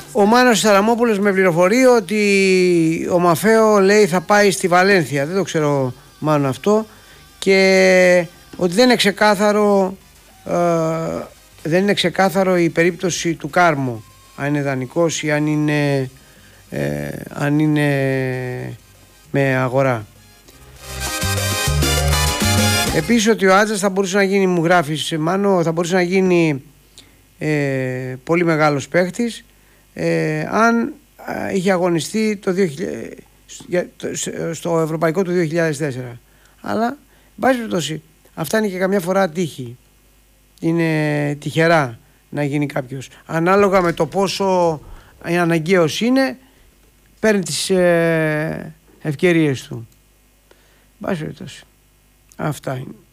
Ο Μάνος Σαραμόπουλος με πληροφορεί ότι ο Μαφέο, λέει, θα πάει στη Βαλένθια. Δεν το ξέρω μάλλον αυτό. Και ότι δεν είναι ξεκάθαρο η περίπτωση του Κάρμο, αν είναι δανεικός ή αν είναι με αγορά. Επίσης ότι ο Άτζας θα μπορούσε να γίνει, μου γράφει Μάνο, θα μπορούσε να γίνει πολύ μεγάλος παίχτης αν είχε αγωνιστεί στο Ευρωπαϊκό του 2004. Αλλά, εν πάση περιπτώσει, αυτά είναι και καμιά φορά τύχη. Είναι τυχερά να γίνει κάποιος. Ανάλογα με το πόσο αναγκαίος είναι, παίρνει τις ευκαιρίες του. Εν πάση περιπτώσει, αυτά είναι.